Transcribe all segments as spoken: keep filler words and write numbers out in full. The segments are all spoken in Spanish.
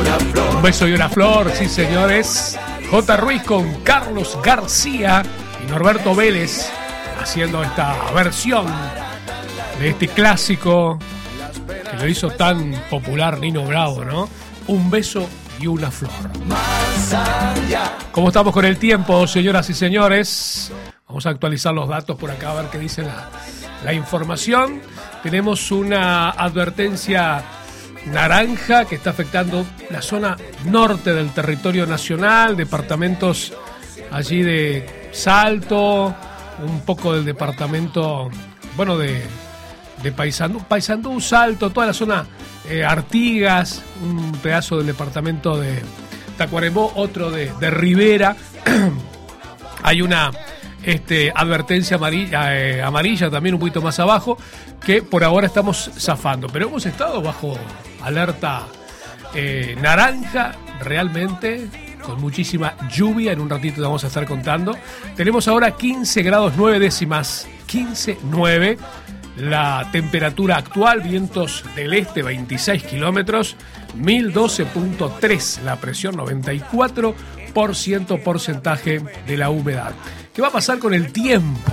Un beso y una flor, sí señores. J. Ruiz con Carlos García y Norberto Vélez haciendo esta versión de este clásico que lo hizo tan popular Nino Bravo, ¿no? Un beso y una flor. ¿Cómo estamos con el tiempo, señoras y señores? Vamos a actualizar los datos por acá, a ver qué dice la, la información. Tenemos una advertencia naranja que está afectando la zona norte del territorio nacional, departamentos allí de Salto, un poco del departamento, bueno, de, de Paysandú, Paysandú, Salto, toda la zona eh, Artigas, un pedazo del departamento de Tacuarembó, otro de, de Rivera. Hay una este, advertencia amarilla, eh, amarilla también un poquito más abajo, que por ahora estamos zafando, pero hemos estado bajo alerta eh, naranja, realmente, con muchísima lluvia. En un ratito te vamos a estar contando. Tenemos ahora quince grados nueve décimas, quince nueve la temperatura actual, vientos del este veintiséis kilómetros, mil doce punto tres la presión, noventa y cuatro por ciento porcentaje de la humedad. ¿Qué va a pasar con el tiempo?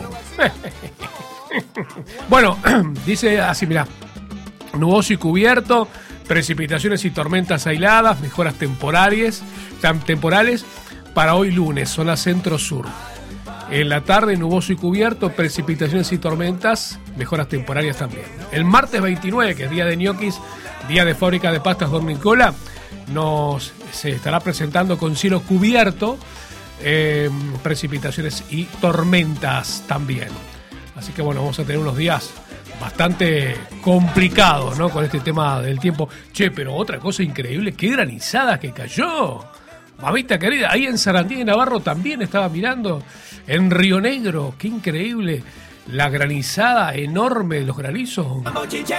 Bueno, dice así, mirá, nuboso y cubierto, precipitaciones y tormentas aisladas, mejoras temporales, temporales para hoy lunes, zona centro-sur. En la tarde, nuboso y cubierto, precipitaciones y tormentas, mejoras temporarias también. El martes veintinueve, que es día de ñoquis, día de fábrica de pastas Don Nicola, nos se estará presentando con cielo cubierto, eh, precipitaciones y tormentas también. Así que bueno, vamos a tener unos días bastante complicados, ¿no? Con este tema del tiempo. Che, pero otra cosa increíble, qué granizada que cayó. Mamita querida, ahí en Sarandí de Navarro también estaba mirando, en Río Negro, qué increíble, la granizada enorme, los granizos.